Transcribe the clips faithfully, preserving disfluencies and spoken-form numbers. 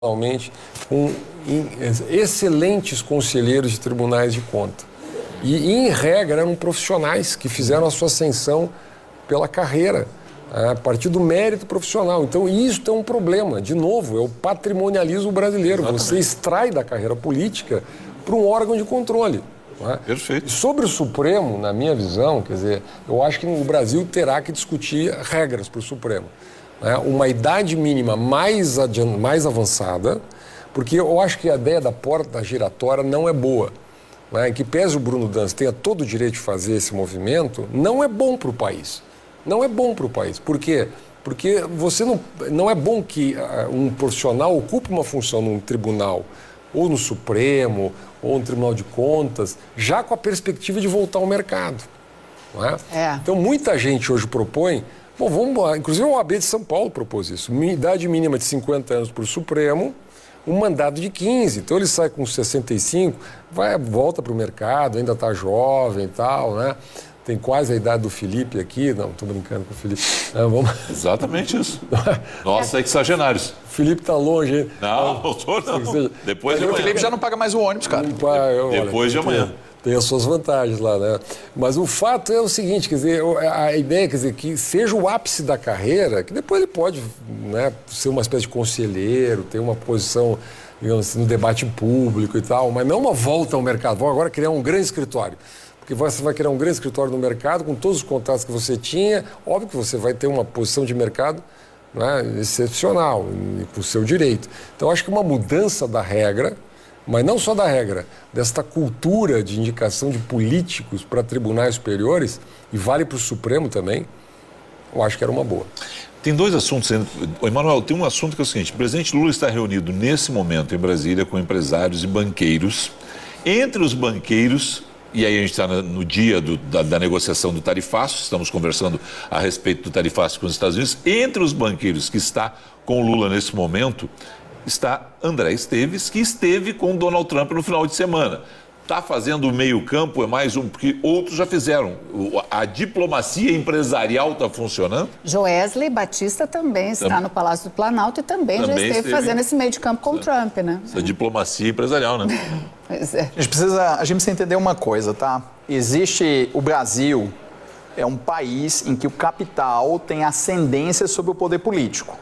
Realmente com excelentes conselheiros de tribunais de conta. E, em regra, eram profissionais que fizeram a sua ascensão pela carreira, a partir do mérito profissional. Então, isso é um problema. De novo, é o patrimonialismo brasileiro. Exatamente. Você extrai da carreira política para um órgão de controle. Não é? Perfeito. Sobre o Supremo, na minha visão, quer dizer, eu acho que o Brasil terá que discutir regras para o Supremo. Né? Uma idade mínima mais, adiant... mais avançada, porque eu acho que a ideia da porta giratória não é boa. Né? Em que pese o Bruno Dantas tenha todo o direito de fazer esse movimento, não é bom para o país. Não é bom para o país. Por quê? Porque você não, não é bom que uh, um profissional ocupe uma função num tribunal, ou no Supremo, ou no Tribunal de Contas, já com a perspectiva de voltar ao mercado. Não é? É. Então, muita gente hoje propõe... Bom, vamos, inclusive o O A B de São Paulo propôs isso. Idade mínima de cinquenta anos para o Supremo, um mandato de quinze. Então ele sai com sessenta e cinco, vai, volta para o mercado, ainda está jovem e tal, né? Tem quase a idade do Felipe aqui. Não, estou brincando com o Felipe. Não, vamos... Exatamente isso. Nossa, exagenários. O Felipe está longe, hein? Não, não estou não. Depois de amanhã. O Felipe já não paga mais o ônibus, cara. Pai, olha, Depois de amanhã. Tem as suas vantagens lá, né? Mas o fato é o seguinte, quer dizer, a ideia, quer dizer, que seja o ápice da carreira, que depois ele pode, né, ser uma espécie de conselheiro, ter uma posição, digamos assim, no debate público e tal, mas não uma volta ao mercado. Vou agora criar um grande escritório. Porque você vai criar um grande escritório no mercado, com todos os contatos que você tinha, óbvio que você vai ter uma posição de mercado, né, excepcional, com o seu direito. Então, acho que uma mudança da regra, mas não só da regra, desta cultura de indicação de políticos para tribunais superiores, e vale para o Supremo também, eu acho que era uma boa. Tem dois assuntos. Emanuel, tem um assunto que é o seguinte: o presidente Lula está reunido nesse momento em Brasília com empresários e banqueiros. Entre os banqueiros, e aí a gente está no dia do, da, da negociação do tarifaço, estamos conversando a respeito do tarifaço com os Estados Unidos, entre os banqueiros que está com o Lula nesse momento, está André Esteves, que esteve com Donald Trump no final de semana. Está fazendo o meio-campo, é mais um, porque outros já fizeram. A diplomacia empresarial está funcionando? Joesley Batista também está também. no Palácio do Planalto e também, também já esteve, esteve fazendo esse meio de campo com o Trump, né? Essa diplomacia empresarial, né? Pois é. A gente, precisa, a gente precisa entender uma coisa, tá? Existe o Brasil, é um país em que o capital tem ascendência sobre o poder político.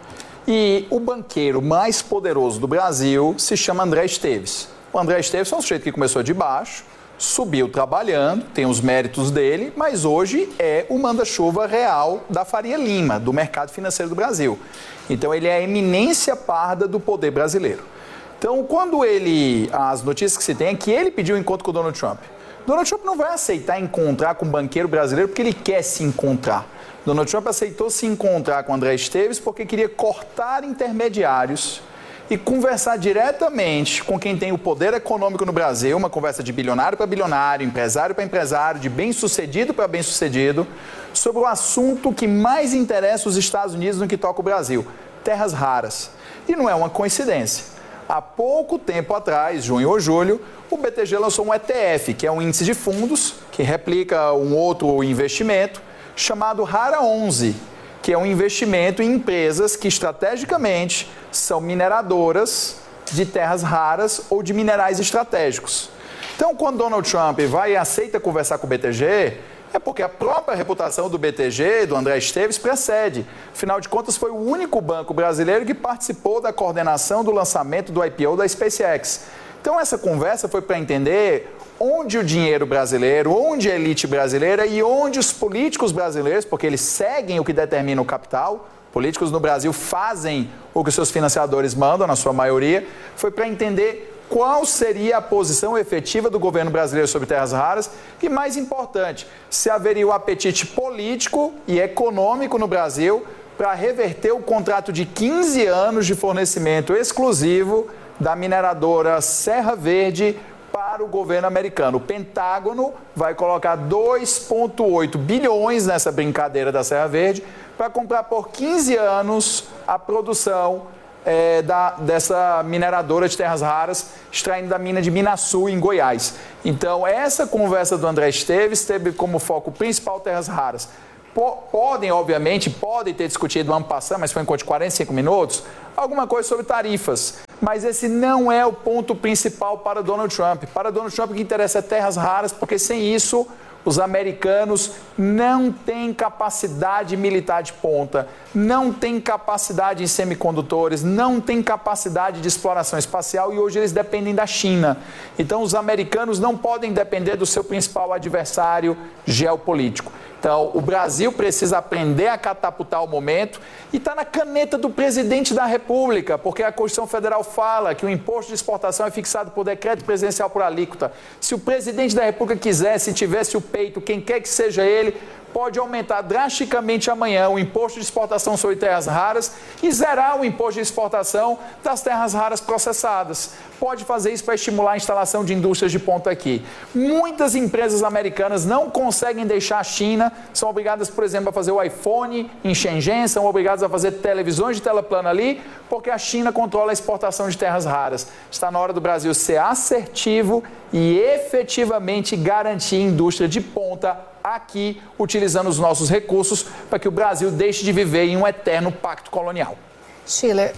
E o banqueiro mais poderoso do Brasil se chama André Esteves. O André Esteves é um sujeito que começou de baixo, subiu trabalhando, tem os méritos dele, mas hoje é o manda-chuva real da Faria Lima, do mercado financeiro do Brasil. Então ele é a eminência parda do poder brasileiro. Então, quando ele, as notícias que se tem é que ele pediu um encontro com o Donald Trump. Donald Trump não vai aceitar encontrar com um banqueiro brasileiro porque ele quer se encontrar. Donald Trump aceitou se encontrar com André Esteves porque queria cortar intermediários e conversar diretamente com quem tem o poder econômico no Brasil, uma conversa de bilionário para bilionário, empresário para empresário, de bem-sucedido para bem-sucedido, sobre o assunto que mais interessa os Estados Unidos no que toca o Brasil, terras raras. E não é uma coincidência. Há pouco tempo atrás, junho ou julho, o B T G lançou um E T F, que é um índice de fundos, que replica um outro investimento, chamado Rara onze, que é um investimento em empresas que estrategicamente são mineradoras de terras raras ou de minerais estratégicos. Então, quando Donald Trump vai e aceita conversar com o B T G, é porque a própria reputação do B T G, do André Esteves, precede. Afinal de contas, foi o único banco brasileiro que participou da coordenação do lançamento do I P O da SpaceX. Então, essa conversa foi para entender onde o dinheiro brasileiro, onde a elite brasileira e onde os políticos brasileiros, porque eles seguem o que determina o capital, políticos no Brasil fazem o que os seus financiadores mandam, na sua maioria, foi para entender qual seria a posição efetiva do governo brasileiro sobre terras raras e, mais importante, se haveria o apetite político e econômico no Brasil para reverter o contrato de quinze anos de fornecimento exclusivo da mineradora Serra Verde para o governo americano. O Pentágono vai colocar dois vírgula oito bilhões nessa brincadeira da Serra Verde para comprar por quinze anos a produção é, da, dessa mineradora de terras raras, extraindo da mina de Minasul, em Goiás. Então, essa conversa do André Esteves teve como foco principal terras raras. podem, obviamente, podem ter discutido ano passado, mas foi em conta de quarenta e cinco minutos, alguma coisa sobre tarifas. Mas esse não é o ponto principal para Donald Trump. Para Donald Trump o que interessa é terras raras, porque sem isso os americanos não têm capacidade militar de ponta, não têm capacidade em semicondutores, não têm capacidade de exploração espacial e hoje eles dependem da China. Então os americanos não podem depender do seu principal adversário geopolítico. Então, o Brasil precisa aprender a catapultar o momento e está na caneta do presidente da República, porque a Constituição Federal fala que o imposto de exportação é fixado por decreto presidencial por alíquota. Se o presidente da República quiser, se tivesse o peito, quem quer que seja ele, pode aumentar drasticamente amanhã o imposto de exportação sobre terras raras e zerar o imposto de exportação das terras raras processadas. Pode fazer isso para estimular a instalação de indústrias de ponta aqui. Muitas empresas americanas não conseguem deixar a China, são obrigadas, por exemplo, a fazer o iPhone em Shenzhen, são obrigadas a fazer televisões de tela plana ali, porque a China controla a exportação de terras raras. Está na hora do Brasil ser assertivo e efetivamente garantir indústria de ponta aqui, utilizando os nossos recursos para que o Brasil deixe de viver em um eterno pacto colonial. Schiller,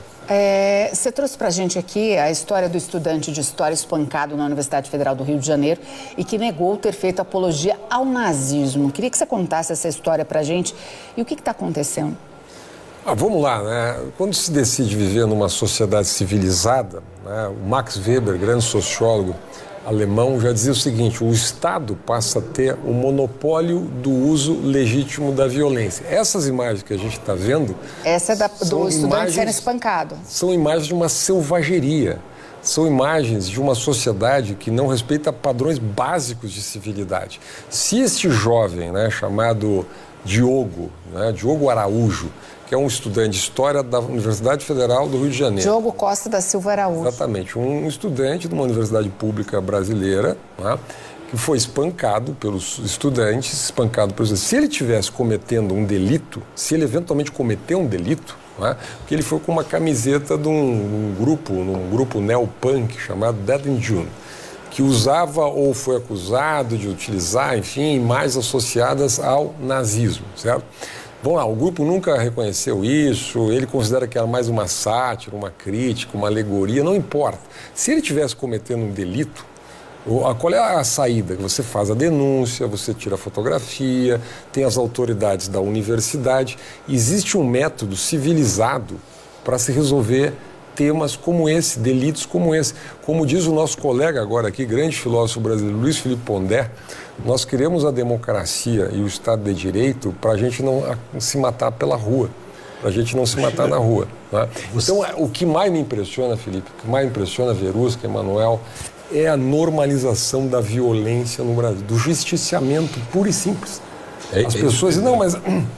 é, você trouxe para a gente aqui a história do estudante de História espancado na Universidade Federal do Rio de Janeiro e que negou ter feito apologia ao nazismo. Queria que você contasse essa história para a gente e o que está acontecendo. Ah, vamos lá, né? Quando se decide viver numa sociedade civilizada, né, o Max Weber, grande sociólogo alemão, já dizia o seguinte: o Estado passa a ter o monopólio do uso legítimo da violência. Essas imagens que a gente está vendo... Essa é da, do estudante imagens, sendo espancado. São imagens de uma selvageria. São imagens de uma sociedade que não respeita padrões básicos de civilidade. Se este jovem, né, chamado Diogo, né, Diogo Araújo, que é um estudante de História da Universidade Federal do Rio de Janeiro. Diogo Costa da Silva Araújo. Exatamente, um estudante de uma universidade pública brasileira, né, que foi espancado pelos estudantes, espancado pelos... Se ele tivesse cometendo um delito, se ele eventualmente cometeu um delito, né, porque ele foi com uma camiseta de um, um grupo, num grupo neopunk chamado Dead in June, que usava ou foi acusado de utilizar, enfim, imagens associadas ao nazismo, certo? Vamos lá, o grupo nunca reconheceu isso, ele considera que era mais uma sátira, uma crítica, uma alegoria, não importa. Se ele estivesse cometendo um delito, qual é a saída? Você faz a denúncia, você tira a fotografia, tem as autoridades da universidade. Existe um método civilizado para se resolver temas como esse, delitos como esse. Como diz o nosso colega agora aqui, grande filósofo brasileiro, Luiz Felipe Pondé, nós queremos a democracia e o Estado de Direito para a gente não se matar pela rua, para a gente não se matar na rua. Né? Então, o que mais me impressiona, Felipe, o que mais me impressiona, Verusca, Emanuel, é a normalização da violência no Brasil, do justiciamento puro e simples. As pessoas dizem, não, mas...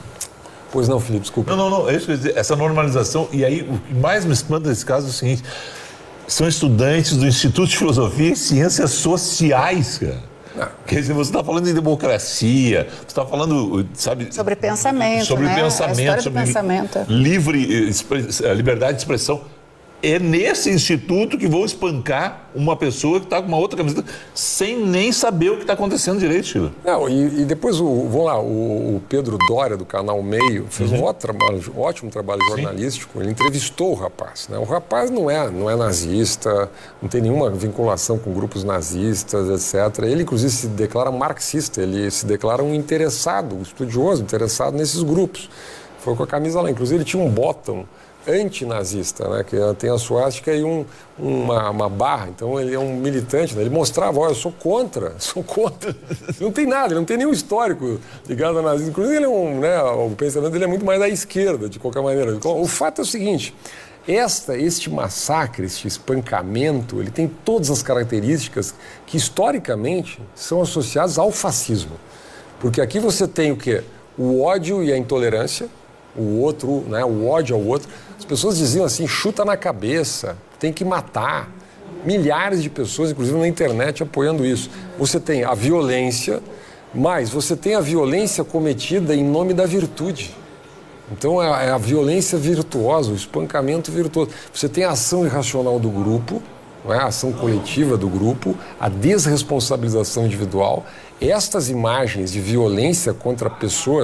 Pois não, Felipe, desculpa. Não, não, não, é isso que eu ia dizer, essa normalização, e aí o que mais me espanta nesse caso é o seguinte, são estudantes do Instituto de Filosofia e Ciências Sociais, cara. Não. Quer dizer, você está falando em democracia, você está falando, sabe... Sobre pensamento, sobre né? pensamento, a sobre pensamento. livre, liberdade de expressão. É nesse instituto que vão espancar uma pessoa que está com uma outra camiseta sem nem saber o que está acontecendo direito, Chila. Não, e, e depois, o, vamos lá, o, o Pedro Dória, do Canal Meio, fez uhum. um ótimo trabalho, ótimo trabalho jornalístico. Sim. Ele entrevistou o rapaz. Né? O rapaz não é, não é nazista, não tem nenhuma vinculação com grupos nazistas, etcétera. Ele, inclusive, se declara marxista, ele se declara um interessado, um estudioso, interessado nesses grupos. Foi com a camisa lá. Inclusive, ele tinha um bottom antinazista, né, que tem a suástica e um, uma, uma barra, então ele é um militante, né, ele mostrava, olha, eu sou contra, sou contra, não tem nada, ele não tem nenhum histórico ligado ao nazismo, inclusive ele é um, né, o pensamento dele é muito mais da esquerda, de qualquer maneira. O fato é o seguinte, esta, este massacre, este espancamento, ele tem todas as características que historicamente são associadas ao fascismo, porque aqui você tem o quê? O ódio e a intolerância, o outro, né, o ódio ao outro. As pessoas diziam assim, chuta na cabeça, tem que matar. Milhares de pessoas, inclusive na internet, apoiando isso. Você tem a violência, mas você tem a violência cometida em nome da virtude. Então é a violência virtuosa, o espancamento virtuoso. Você tem a ação irracional do grupo, não é? A ação coletiva do grupo, a desresponsabilização individual. Estas imagens de violência contra pessoas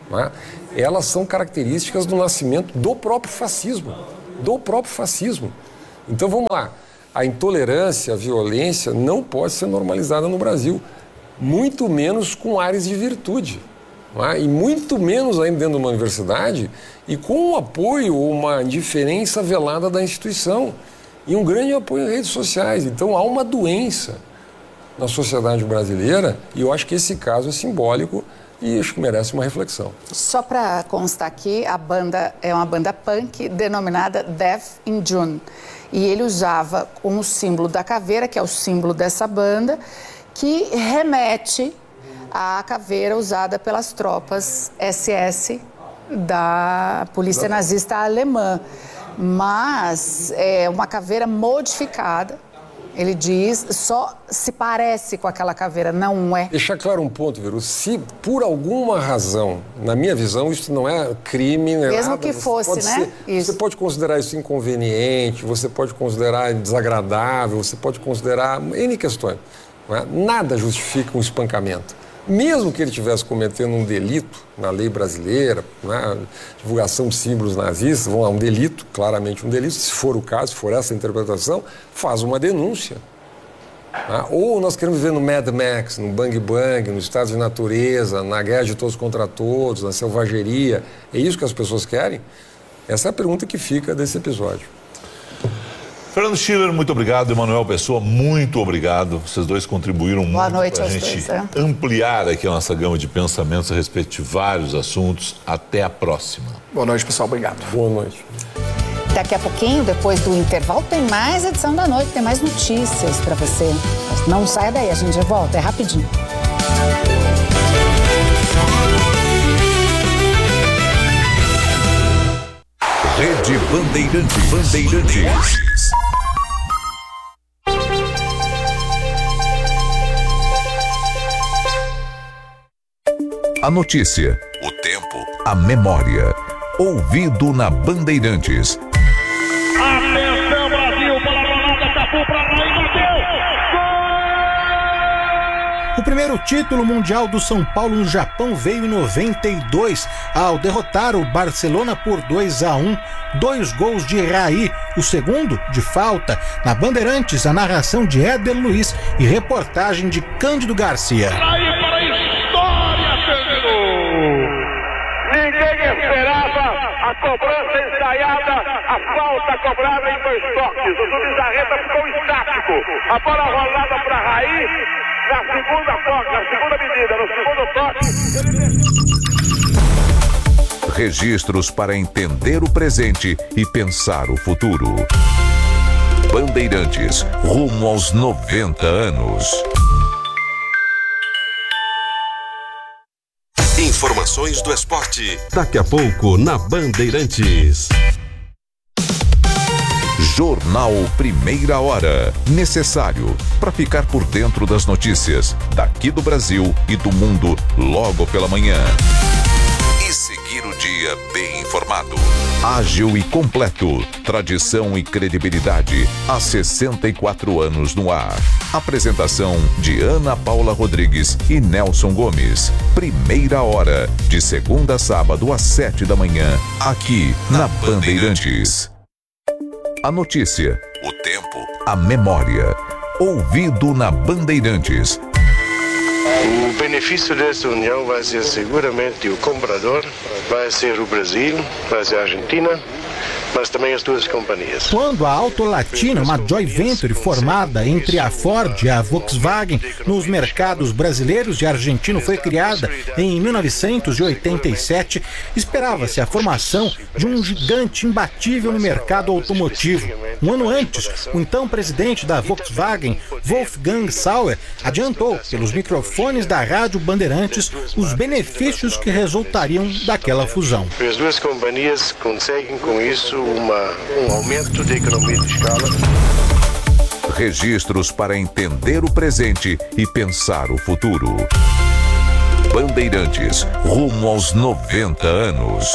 né, elas são características do nascimento do próprio fascismo, do próprio fascismo. Então vamos lá, a intolerância, a violência não pode ser normalizada no Brasil, muito menos com áreas de virtude, né, e muito menos ainda dentro de uma universidade e com o apoio ou uma indiferença velada da instituição e um grande apoio em redes sociais. Então há uma doença na sociedade brasileira e eu acho que esse caso é simbólico e acho que merece uma reflexão. Só para constar aqui, a banda é uma banda punk denominada Death in June. E ele usava como símbolo da caveira, que é o símbolo dessa banda, que remete à caveira usada pelas tropas S S da polícia nazista alemã. Mas é uma caveira modificada. Ele diz, só se parece com aquela caveira, não é. Deixar claro um ponto, Viru, se por alguma razão, na minha visão, isso não é crime, não é Mesmo nada, que fosse, né? Ser, isso. Você pode considerar isso inconveniente, você pode considerar desagradável, você pode considerar N questões. Não é? Nada justifica um espancamento. Mesmo que ele estivesse cometendo um delito na lei brasileira, né, divulgação de símbolos nazistas, vamos lá, um delito, claramente um delito, se for o caso, se for essa interpretação, faz uma denúncia. Né? Ou nós queremos viver no Mad Max, no Bang Bang, no estado de natureza, na guerra de todos contra todos, na selvageria. É isso que as pessoas querem? Essa é a pergunta que fica desse episódio. Fernando Schiller, muito obrigado. Emanuel Pessoa, muito obrigado. Vocês dois contribuíram Boa muito para a noite gente dois, é? ampliar aqui a nossa gama de pensamentos a respeito de vários assuntos. Até a próxima. Boa noite, pessoal. Obrigado. Boa noite. Daqui a pouquinho, depois do intervalo, tem mais edição da noite, tem mais notícias para você. Mas não saia daí, a gente já volta, é rapidinho. Rede Bandeirantes. Bandeirantes. A notícia, o tempo, a memória. Ouvido na Bandeirantes. Atenção, Brasil, bola rolada, Cafu pra lá e bateu! O primeiro título mundial do São Paulo no Japão veio em noventa e dois, ao derrotar o Barcelona por dois a um, dois gols de Raí, o segundo de falta. Na Bandeirantes, a narração de Éder Luiz e reportagem de Cândido Garcia. Raí para a história, Cândido! Ninguém esperava a cobrança ensaiada, a falta cobrada em dois toques. O Zubizarreta ficou estático. A bola rolada para Raí. Na segunda toque, na segunda medida, no segundo toque. Registros para entender o presente e pensar o futuro. Bandeirantes, rumo aos noventa anos. Informações do esporte. Daqui a pouco na Bandeirantes. Jornal Primeira Hora. Necessário para ficar por dentro das notícias daqui do Brasil e do mundo logo pela manhã. E seguir o dia bem informado. Ágil e completo. Tradição e credibilidade há sessenta e quatro anos no ar. Apresentação de Ana Paula Rodrigues e Nelson Gomes. Primeira Hora, de segunda a sábado às sete da manhã, aqui na Bandeirantes. A notícia, o tempo, a memória. Ouvido na Bandeirantes. O benefício dessa união vai ser seguramente o comprador, vai ser o Brasil, vai ser a Argentina, mas também as duas companhias. Quando a Auto Latina, uma joint venture formada entre a Ford e a Volkswagen nos mercados brasileiros e argentino, foi criada em mil novecentos e oitenta e sete, esperava-se a formação de um gigante imbatível no mercado automotivo. Um ano antes, o então presidente da Volkswagen, Wolfgang Sauer, adiantou pelos microfones da Rádio Bandeirantes os benefícios que resultariam daquela fusão. As duas companhias conseguem com isso uma, um aumento de economia de escala. Registros para entender o presente e pensar o futuro. Bandeirantes, rumo aos noventa anos.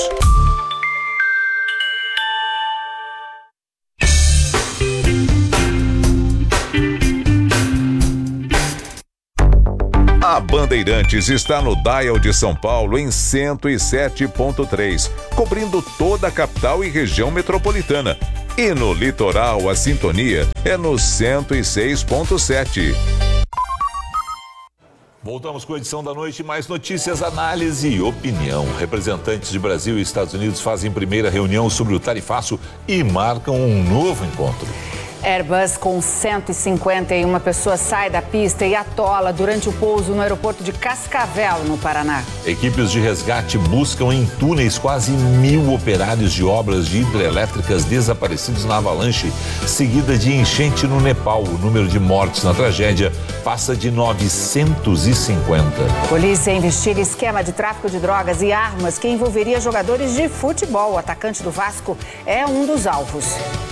A Bandeirantes está no dial de São Paulo em cento e sete ponto três, cobrindo toda a capital e região metropolitana. E no litoral, a sintonia é no cento e seis ponto sete. Voltamos com a edição da noite, mais notícias, análise e opinião. Representantes de Brasil e Estados Unidos fazem primeira reunião sobre o tarifaço e marcam um novo encontro. Airbus com cento e cinquenta e uma pessoas sai da pista e atola durante o pouso no aeroporto de Cascavel, no Paraná. Equipes de resgate buscam em túneis quase mil operários de obras de hidrelétricas desaparecidos na avalanche, seguida de enchente no Nepal. O número de mortes na tragédia passa de novecentos e cinquenta. Polícia investiga esquema de tráfico de drogas e armas que envolveria jogadores de futebol. O atacante do Vasco é um dos alvos.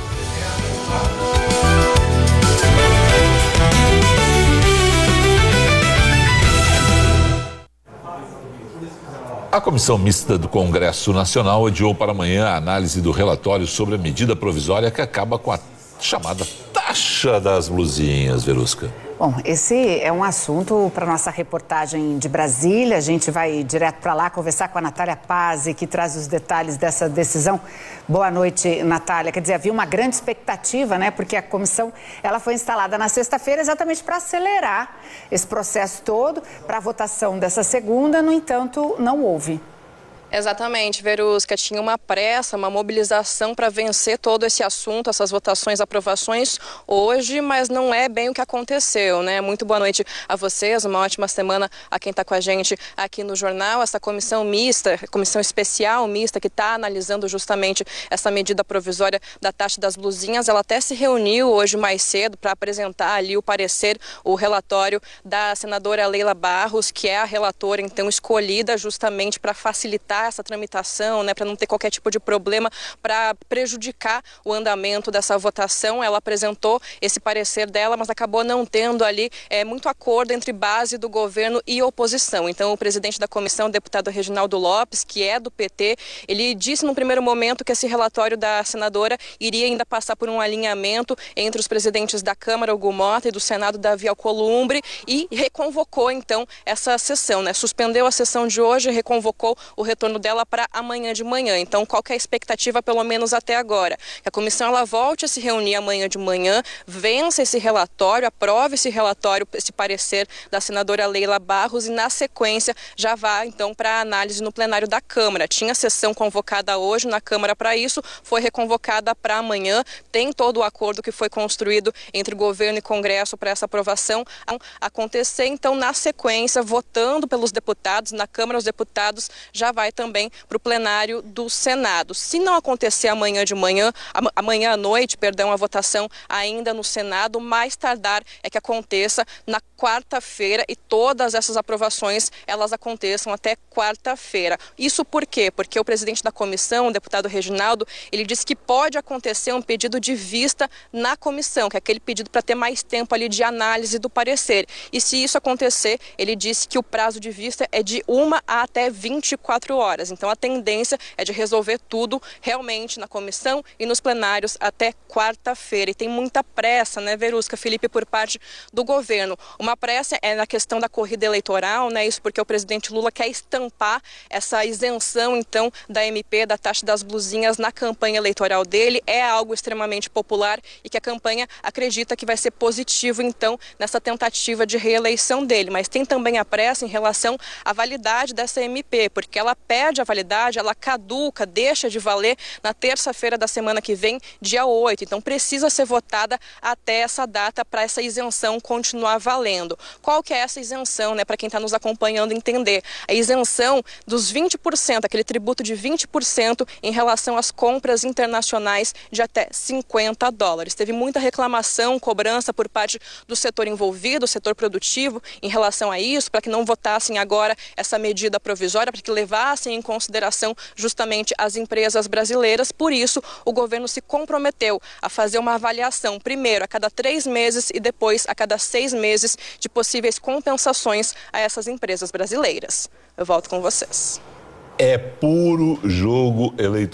A Comissão Mista do Congresso Nacional adiou para amanhã a análise do relatório sobre a medida provisória que acaba com a chamada taxa das blusinhas, Verusca. Bom, esse é um assunto para nossa reportagem de Brasília. A gente vai direto para lá conversar com a Natália Pazzi, que traz os detalhes dessa decisão. Boa noite, Natália. Quer dizer, havia uma grande expectativa, né? Porque a comissão ela foi instalada na sexta-feira exatamente para acelerar esse processo todo, para a votação dessa segunda. No entanto, não houve. Exatamente, Verusca. Tinha uma pressa, uma mobilização para vencer todo esse assunto, essas votações, aprovações hoje, mas não é bem o que aconteceu, né? Muito boa noite a vocês, uma ótima semana a quem está com a gente aqui no jornal. Essa comissão mista, comissão especial mista que está analisando justamente essa medida provisória da taxa das blusinhas, ela até se reuniu hoje mais cedo para apresentar ali o parecer, o relatório da senadora Leila Barros, que é a relatora então escolhida justamente para facilitar essa tramitação, né, para não ter qualquer tipo de problema, para prejudicar o andamento dessa votação. Ela apresentou esse parecer dela, mas acabou não tendo ali é, muito acordo entre base do governo e oposição. Então, o presidente da comissão, o deputado Reginaldo Lopes, que é do P T, ele disse no primeiro momento que esse relatório da senadora iria ainda passar por um alinhamento entre os presidentes da Câmara, Hugo Mota, e do Senado, Davi Alcolumbre, e reconvocou, então, essa sessão, né? Suspendeu a sessão de hoje e reconvocou o retorno dela para amanhã de manhã. Então, qual que é a expectativa, pelo menos até agora? Que a comissão ela volte a se reunir amanhã de manhã, vença esse relatório, aprove esse relatório, esse parecer da senadora Leila Barros e, na sequência, já vá, então, para a análise no plenário da Câmara. Tinha sessão convocada hoje na Câmara para isso, foi reconvocada para amanhã. Tem todo o acordo que foi construído entre governo e Congresso para essa aprovação acontecer. Então, na sequência, votando pelos deputados, na Câmara os deputados já vai também para o plenário do Senado. Se não acontecer amanhã de manhã, amanhã à noite, perdão, a votação ainda no Senado, mais tardar é que aconteça na quarta-feira e todas essas aprovações elas aconteçam até quarta-feira. Isso por quê? Porque o presidente da comissão, o deputado Reginaldo, ele disse que pode acontecer um pedido de vista na comissão, que é aquele pedido para ter mais tempo ali de análise do parecer. E se isso acontecer, ele disse que o prazo de vista é de uma a até vinte e quatro horas. Então a tendência é de resolver tudo realmente na comissão e nos plenários até quarta-feira. E tem muita pressa, né, Verusca, Felipe, por parte do governo. Uma pressa é na questão da corrida eleitoral, né? Isso porque o presidente Lula quer estampar essa isenção, então, da M P, da taxa das blusinhas, na campanha eleitoral dele. É algo extremamente popular e que a campanha acredita que vai ser positivo, então, nessa tentativa de reeleição dele. Mas tem também a pressa em relação à validade dessa M P, porque ela perde a validade, ela caduca, deixa de valer na terça-feira da semana que vem, dia oito. Então, precisa ser votada até essa data para essa isenção continuar valendo. Qual que é essa isenção, né, para quem está nos acompanhando entender? A isenção dos vinte por cento, aquele tributo de vinte por cento em relação às compras internacionais de até cinquenta dólares. Teve muita reclamação, cobrança por parte do setor envolvido, o setor produtivo, em relação a isso, para que não votassem agora essa medida provisória, para que levassem em consideração justamente as empresas brasileiras. Por isso, o governo se comprometeu a fazer uma avaliação, primeiro a cada três meses e depois a cada seis meses, de possíveis compensações a essas empresas brasileiras. Eu volto com vocês. É puro jogo eleitoral.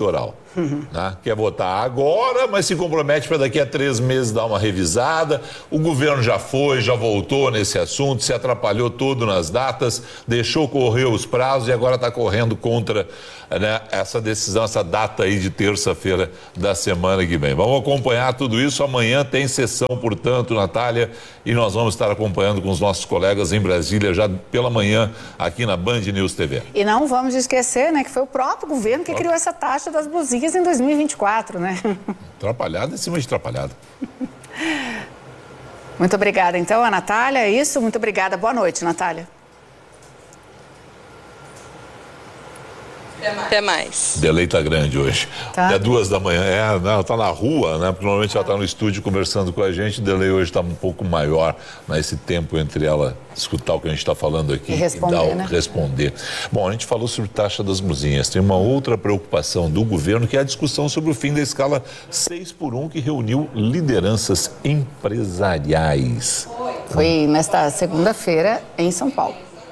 Uhum. Né? Quer votar agora, mas se compromete para daqui a três meses dar uma revisada. O governo já foi, já voltou nesse assunto, se atrapalhou todo nas datas, deixou correr os prazos e agora está correndo contra, né, essa decisão, essa data aí de terça-feira da semana que vem. Vamos acompanhar tudo isso. Amanhã tem sessão, portanto, Natália, e nós vamos estar acompanhando com os nossos colegas em Brasília já pela manhã aqui na Band News T V. E não vamos esquecer, né, que foi o próprio governo que criou essa taxa das blusinhas em dois mil e vinte e quatro, né? Atrapalhada em cima de atrapalhada. Muito obrigada, então, a Natália. É isso, muito obrigada. Boa noite, Natália. Até mais. Delay tá grande hoje. Tá. É duas da manhã. É, ela tá na rua, né? Porque normalmente ela tá no estúdio conversando com a gente. O delay hoje tá um pouco maior, né? Esse tempo entre ela escutar o que a gente está falando aqui e responder, e dar o, né? responder. Bom, a gente falou sobre taxa das blusinhas. Tem uma outra preocupação do governo, que é a discussão sobre o fim da escala seis por um, que reuniu lideranças empresariais. Foi nesta segunda-feira em São Paulo.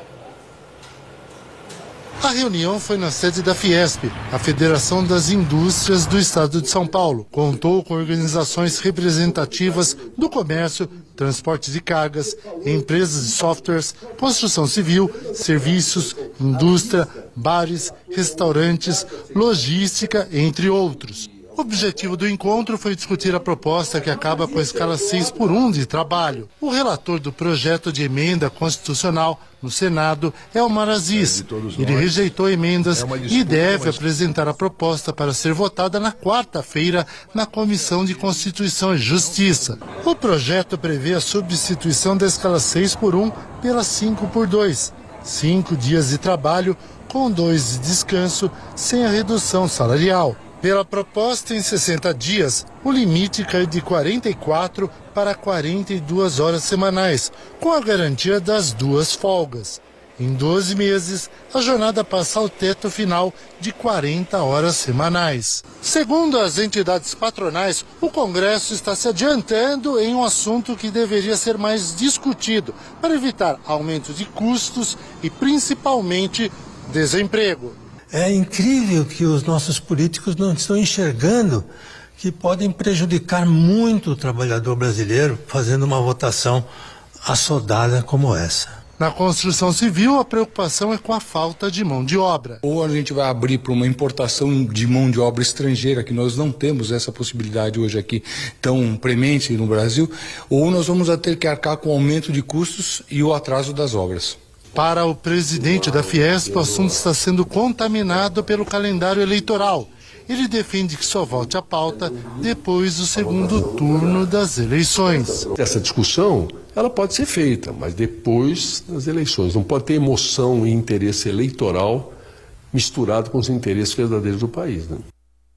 A reunião foi na sede da Fiesp, a Federação das Indústrias do Estado de São Paulo. Contou com organizações representativas do comércio, transporte de cargas, empresas de softwares, construção civil, serviços, indústria, bares, restaurantes, logística, entre outros. O objetivo do encontro foi discutir a proposta que acaba com a escala seis por um de trabalho. O relator do projeto de emenda constitucional no Senado é Omar Aziz. Ele rejeitou emendas e deve apresentar a proposta para ser votada na quarta-feira na Comissão de Constituição e Justiça. O projeto prevê a substituição da escala seis por um pela cinco por dois. Cinco dias de trabalho com dois de descanso sem a redução salarial. Pela proposta, em sessenta dias, o limite cai de quarenta e quatro para quarenta e duas horas semanais, com a garantia das duas folgas. Em doze meses, a jornada passa ao teto final de quarenta horas semanais. Segundo as entidades patronais, o Congresso está se adiantando em um assunto que deveria ser mais discutido, para evitar aumento de custos e, principalmente, desemprego. É incrível que os nossos políticos não estão enxergando que podem prejudicar muito o trabalhador brasileiro fazendo uma votação assodada como essa. Na construção civil, a preocupação é com a falta de mão de obra. Ou a gente vai abrir para uma importação de mão de obra estrangeira, que nós não temos essa possibilidade hoje aqui tão premente no Brasil, ou nós vamos ter que arcar com o aumento de custos e o atraso das obras. Para o presidente da Fiesp, o assunto está sendo contaminado pelo calendário eleitoral. Ele defende que só volte à pauta depois do segundo turno das eleições. Essa discussão, ela pode ser feita, mas depois das eleições. Não pode ter emoção e interesse eleitoral misturado com os interesses verdadeiros do país, né?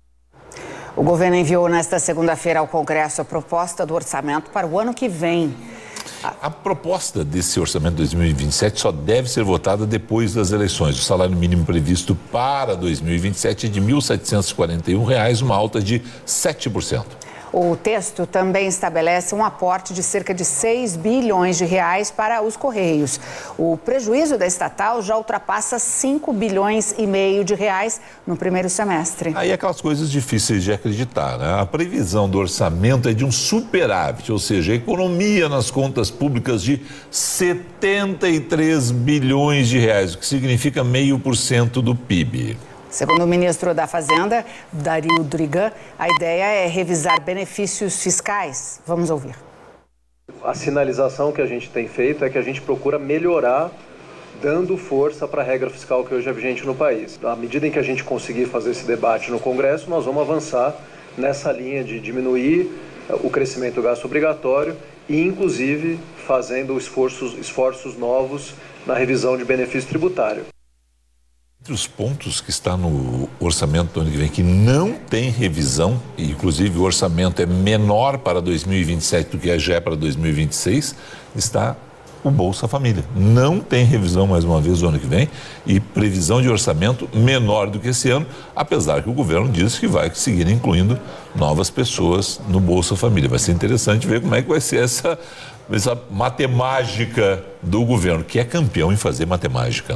O governo enviou nesta segunda-feira ao Congresso a proposta do orçamento para o ano que vem. A proposta desse orçamento de dois mil e vinte e sete só deve ser votada depois das eleições. O salário mínimo previsto para dois mil e vinte e sete é de mil setecentos e quarenta e um reais, uma alta de sete por cento. O texto também estabelece um aporte de cerca de seis bilhões de reais para os Correios. O prejuízo da estatal já ultrapassa cinco bilhões e meio de reais no primeiro semestre. Aí aquelas coisas difíceis de acreditar, né? A previsão do orçamento é de um superávit, ou seja, economia nas contas públicas de setenta e três bilhões de reais, o que significa meio por cento do P I B. Segundo o ministro da Fazenda, Dario Drigan, a ideia é revisar benefícios fiscais. Vamos ouvir. A sinalização que a gente tem feito é que a gente procura melhorar, dando força para a regra fiscal que hoje é vigente no país. À medida em que a gente conseguir fazer esse debate no Congresso, nós vamos avançar nessa linha de diminuir o crescimento do gasto obrigatório e, inclusive, fazendo esforços, esforços novos na revisão de benefício tributário. Entre os pontos que está no orçamento do ano que vem, que não tem revisão, e inclusive o orçamento é menor para dois mil e vinte e sete do que já é para dois mil e vinte e seis, está o Bolsa Família. Não tem revisão mais uma vez no ano que vem e previsão de orçamento menor do que esse ano, apesar que o governo disse que vai seguir incluindo novas pessoas no Bolsa Família. Vai ser interessante ver como é que vai ser essa, essa matemática do governo, que é campeão em fazer matemática, né?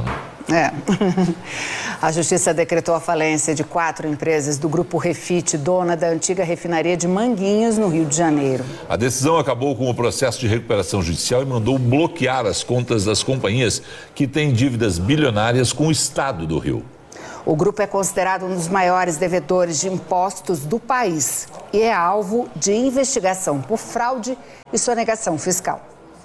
É. A Justiça decretou a falência de quatro empresas do Grupo Refit, dona da antiga refinaria de Manguinhos, no Rio de Janeiro. A decisão acabou com o processo de recuperação judicial e mandou bloquear as contas das companhias que têm dívidas bilionárias com o Estado do Rio. O grupo é considerado um dos maiores devedores de impostos do país e é alvo de investigação por fraude e sonegação fiscal.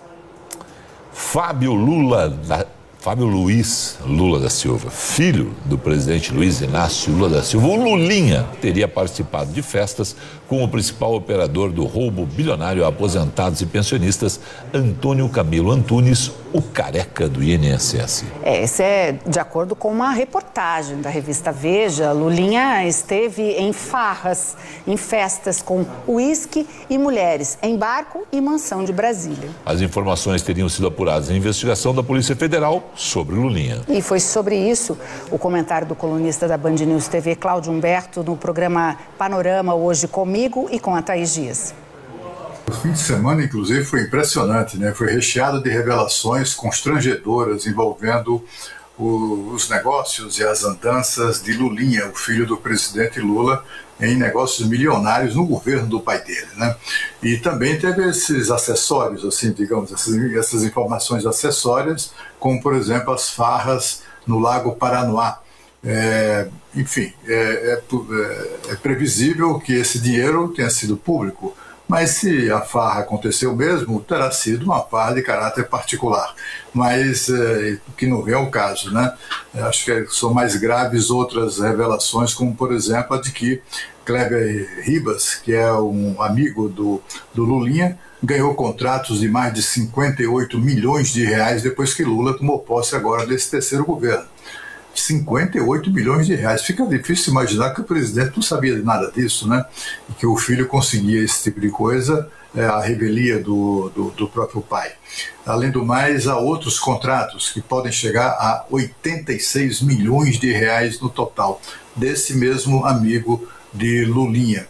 Fábio Lula da... Fábio Luiz Lula da Silva, filho do presidente Luiz Inácio Lula da Silva, o Lulinha, teria participado de festas com o principal operador do roubo bilionário a aposentados e pensionistas, Antônio Camilo Antunes, o careca do I N S S. É, esse é de acordo com uma reportagem da revista Veja. Lulinha esteve em farras, em festas com uísque e mulheres, em barco e mansão de Brasília. As informações teriam sido apuradas em investigação da Polícia Federal sobre Lulinha. E foi sobre isso o comentário do colunista da Band News T V, Cláudio Humberto, no programa Panorama, hoje comigo e com a Thaís Dias. O fim de semana, inclusive, foi impressionante, né? Foi recheado de revelações constrangedoras envolvendo o, os negócios e as andanças de Lulinha, o filho do presidente Lula, em negócios milionários no governo do pai dele, né? E também teve esses acessórios, assim, digamos, essas, essas informações acessórias, como, por exemplo, as farras no Lago Paranoá. É, enfim, é, é, é previsível que esse dinheiro tenha sido público, mas se a farra aconteceu mesmo, terá sido uma farra de caráter particular, mas é, que não é o caso, né? Acho que são mais graves outras revelações, como por exemplo a de que Kleber Ribas, que é um amigo do, do Lulinha, ganhou contratos de mais de cinquenta e oito milhões de reais depois que Lula tomou posse agora desse terceiro governo. cinquenta e oito milhões de reais. Fica difícil imaginar que o presidente não sabia de nada disso, né? E que o filho conseguia esse tipo de coisa, é, a revelia do, do, do próprio pai. Além do mais, há outros contratos que podem chegar a oitenta e seis milhões de reais no total, desse mesmo amigo de Lulinha.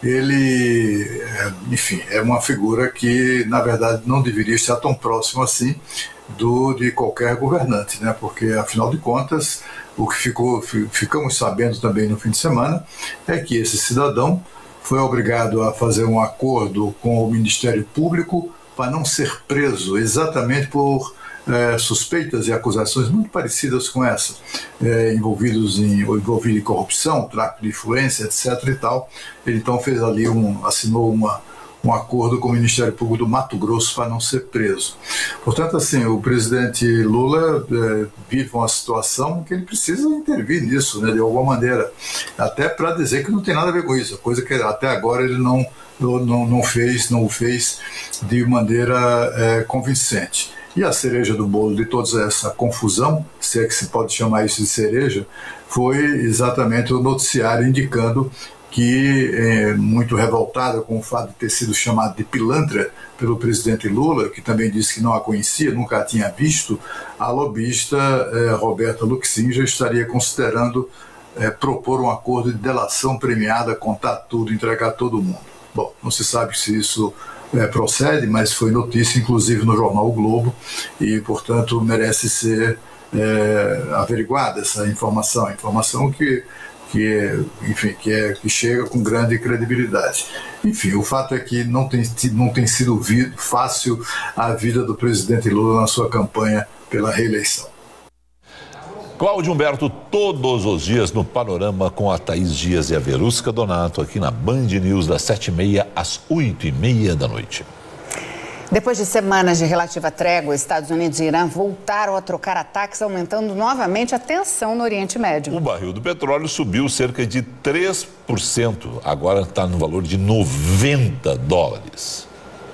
Ele, enfim, é uma figura que, na verdade, não deveria estar tão próximo assim do, de qualquer governante, né? Porque, afinal de contas, o que ficou, ficamos sabendo também no fim de semana é que esse cidadão foi obrigado a fazer um acordo com o Ministério Público para não ser preso, exatamente por é, suspeitas e acusações muito parecidas com essa, é, envolvidos em, ou envolvido em corrupção, tráfico de influência, etc e tal. Ele então fez ali um, assinou uma um acordo com o Ministério Público do Mato Grosso para não ser preso. Portanto, assim, o presidente Lula é, vive uma situação que ele precisa intervir nisso, né, de alguma maneira, até para dizer que não tem nada a ver com isso, coisa que até agora ele não, não, não fez, não o fez de maneira é, convincente. E a cereja do bolo de toda essa confusão, se é que se pode chamar isso de cereja, foi exatamente o noticiário indicando que, é, muito revoltada com o fato de ter sido chamado de pilantra pelo presidente Lula, que também disse que não a conhecia, nunca a tinha visto, a lobista é, Roberta Luxin já estaria considerando é, propor um acordo de delação premiada, contar tudo, entregar todo mundo. Bom, não se sabe se isso é, procede, mas foi notícia, inclusive, no jornal O Globo, e, portanto, merece ser é, averiguada essa informação, informação que que, enfim, que, é, que chega com grande credibilidade. Enfim, o fato é que não tem, não tem sido fácil a vida do presidente Lula na sua campanha pela reeleição. Cláudio Humberto, todos os dias no Panorama com a Thaís Dias e a Verusca Donato, aqui na Band News, das sete e meia às oito e meia da noite. Depois de semanas de relativa trégua, Estados Unidos e Irã voltaram a trocar ataques, aumentando novamente a tensão no Oriente Médio. O barril do petróleo subiu cerca de três por cento, agora está no valor de noventa dólares.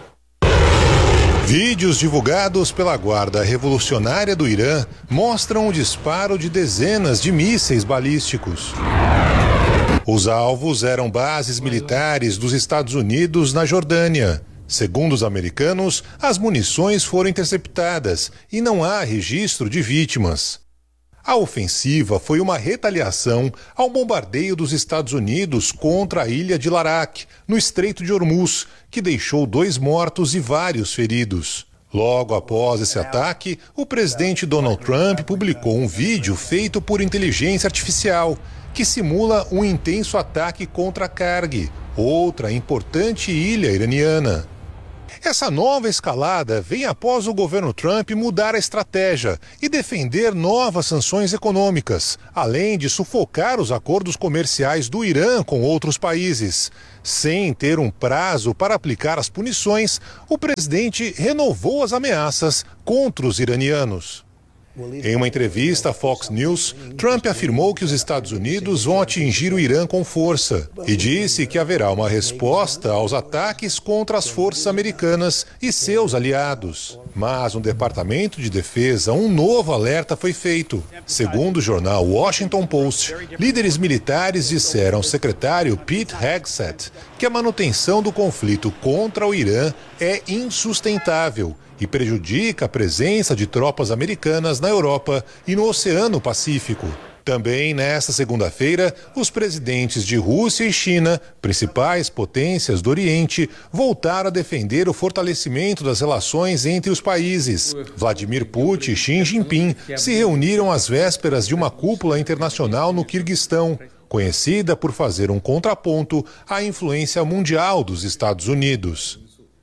Vídeos divulgados pela Guarda Revolucionária do Irã mostram o disparo de dezenas de mísseis balísticos. Os alvos eram bases militares dos Estados Unidos na Jordânia. Segundo os americanos, as munições foram interceptadas e não há registro de vítimas. A ofensiva foi uma retaliação ao bombardeio dos Estados Unidos contra a ilha de Larak, no Estreito de Hormuz, que deixou dois mortos e vários feridos. Logo após esse ataque, o presidente Donald Trump publicou um vídeo feito por inteligência artificial que simula um intenso ataque contra Karg, outra importante ilha iraniana. Essa nova escalada vem após o governo Trump mudar a estratégia e defender novas sanções econômicas, além de sufocar os acordos comerciais do Irã com outros países. Sem ter um prazo para aplicar as punições, o presidente renovou as ameaças contra os iranianos. Em uma entrevista à Fox News, Trump afirmou que os Estados Unidos vão atingir o Irã com força e disse que haverá uma resposta aos ataques contra as forças americanas e seus aliados. Mas no Departamento de Defesa, um novo alerta foi feito. Segundo o jornal Washington Post, líderes militares disseram ao secretário Pete Hegseth que a manutenção do conflito contra o Irã é insustentável e prejudica a presença de tropas americanas na Europa e no Oceano Pacífico. Também nesta segunda-feira, os presidentes de Rússia e China, principais potências do Oriente, voltaram a defender o fortalecimento das relações entre os países. Vladimir Putin e Xi Jinping se reuniram às vésperas de uma cúpula internacional no Quirguistão, conhecida por fazer um contraponto à influência mundial dos Estados Unidos.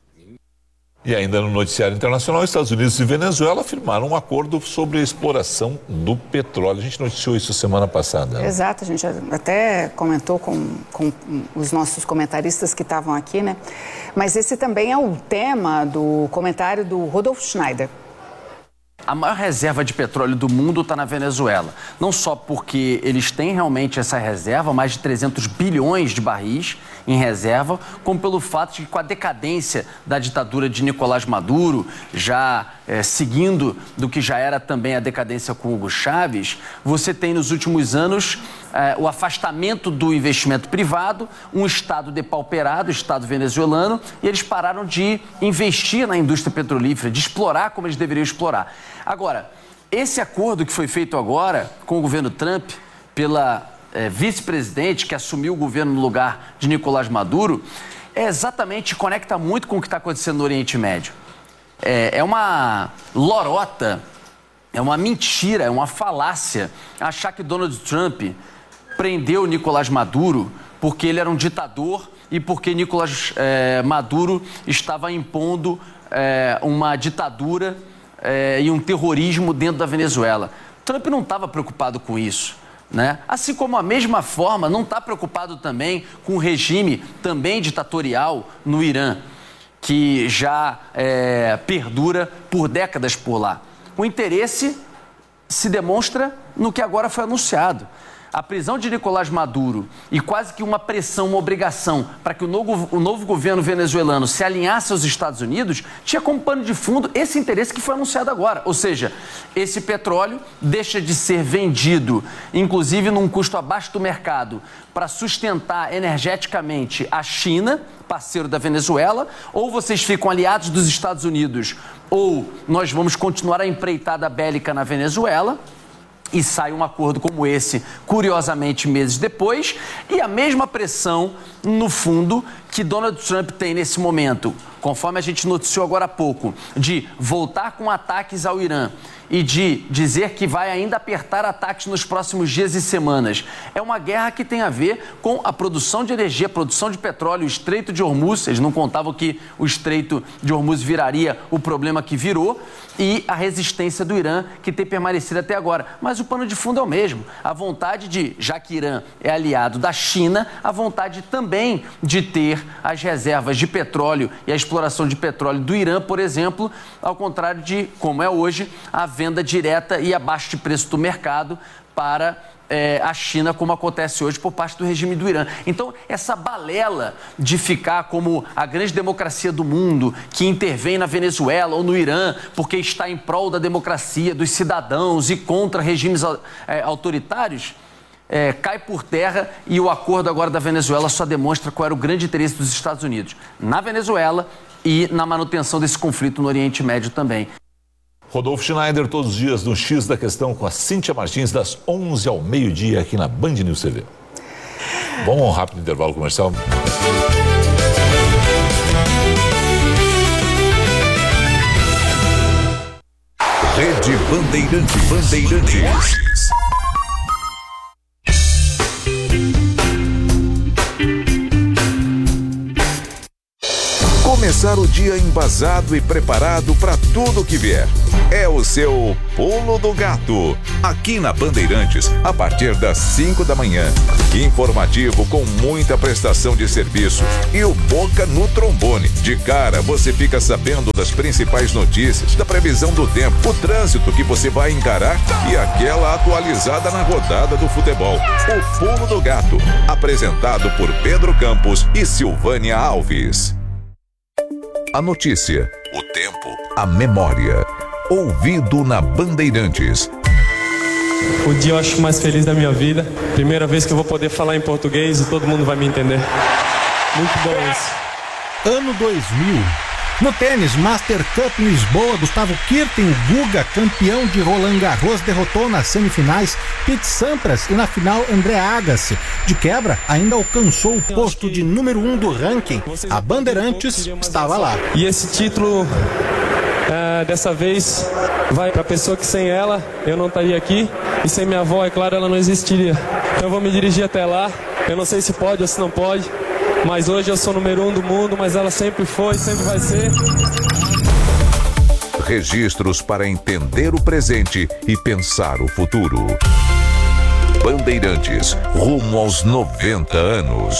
E ainda no noticiário internacional, Estados Unidos e Venezuela firmaram um acordo sobre a exploração do petróleo. A gente noticiou isso semana passada. Né? Exato, a gente até comentou com, com os nossos comentaristas que estavam aqui, né? Mas esse também é o tema do comentário do Rudolf Schneider. A maior reserva de petróleo do mundo está na Venezuela. Não só porque eles têm realmente essa reserva, mais de trezentos bilhões de barris em reserva, como pelo fato de que com a decadência da ditadura de Nicolás Maduro, já é, seguindo do que já era também a decadência com Hugo Chávez, você tem nos últimos anos é, o afastamento do investimento privado, um Estado depauperado, o Estado venezuelano, e eles pararam de investir na indústria petrolífera, de explorar como eles deveriam explorar. Agora, esse acordo que foi feito agora com o governo Trump, pela é, vice-presidente que assumiu o governo no lugar de Nicolás Maduro, é exatamente, conecta muito com o que está acontecendo no Oriente Médio. É, é uma lorota, é uma mentira, é uma falácia achar que Donald Trump prendeu Nicolás Maduro porque ele era um ditador e porque Nicolás é, Maduro estava impondo é, uma ditadura É, e um terrorismo dentro da Venezuela. Trump não estava preocupado com isso, né? Assim como a mesma forma não está preocupado também com o regime também ditatorial no Irã, que já é, perdura por décadas por lá. O interesse se demonstra no que agora foi anunciado. A prisão de Nicolás Maduro e quase que uma pressão, uma obrigação para que o novo, o novo governo venezuelano se alinhasse aos Estados Unidos, tinha como pano de fundo esse interesse que foi anunciado agora. Ou seja, esse petróleo deixa de ser vendido, inclusive num custo abaixo do mercado, para sustentar energeticamente a China, parceiro da Venezuela, ou vocês ficam aliados dos Estados Unidos, ou nós vamos continuar a empreitada bélica na Venezuela. E sai um acordo como esse, curiosamente, meses depois, e a mesma pressão, no fundo, que Donald Trump tem nesse momento, conforme a gente noticiou agora há pouco, de voltar com ataques ao Irã e de dizer que vai ainda apertar ataques nos próximos dias e semanas. É uma guerra que tem a ver com a produção de energia, a produção de petróleo, o Estreito de Hormuz. Eles não contavam que o Estreito de Hormuz viraria o problema que virou, e a resistência do Irã, que tem permanecido até agora. Mas o pano de fundo é o mesmo. A vontade de, já que Irã é aliado da China, a vontade também de ter as reservas de petróleo e a exploração de petróleo do Irã, por exemplo, ao contrário de, como é hoje, a venda direta e abaixo de preço do mercado para é, a China, como acontece hoje por parte do regime do Irã. Então, essa balela de ficar como a grande democracia do mundo, que intervém na Venezuela ou no Irã, porque está em prol da democracia, dos cidadãos e contra regimes é, autoritários, é, cai por terra, e o acordo agora da Venezuela só demonstra qual era o grande interesse dos Estados Unidos na Venezuela e na manutenção desse conflito no Oriente Médio também. Rodolfo Schneider, todos os dias no X da Questão com a Cíntia Martins, das onze ao meio-dia aqui na Band News T V. Vamos a um rápido intervalo comercial. Bandeirantes. Bandeirantes. Começar o dia embasado e preparado para tudo que vier. É o seu Pulo do Gato. Aqui na Bandeirantes, a partir das cinco da manhã. Informativo com muita prestação de serviço. E o Boca no trombone. De cara, você fica sabendo das principais notícias, da previsão do tempo, o trânsito que você vai encarar e aquela atualizada na rodada do futebol. O Pulo do Gato. Apresentado por Pedro Campos e Silvânia Alves. A notícia, o tempo, a memória. Ouvido na Bandeirantes. O dia eu acho mais feliz da minha vida. Primeira vez que eu vou poder falar em português e todo mundo vai me entender. Muito bom isso. Ano dois mil. No tênis, Master Cup em Lisboa, Gustavo Kirten, o Guga, campeão de Roland Garros, derrotou nas semifinais Pete Sampras e na final André Agassi. De quebra, ainda alcançou o posto de número um do ranking. A Bandeirantes estava lá. E esse título, é, dessa vez, vai para a pessoa que sem ela eu não estaria aqui. E sem minha avó, é claro, ela não existiria. Então eu vou me dirigir até lá. Eu não sei se pode ou se não pode. Mas hoje eu sou o número um do mundo, mas ela sempre foi, sempre vai ser. Registros para entender o presente e pensar o futuro. Bandeirantes, rumo aos noventa anos.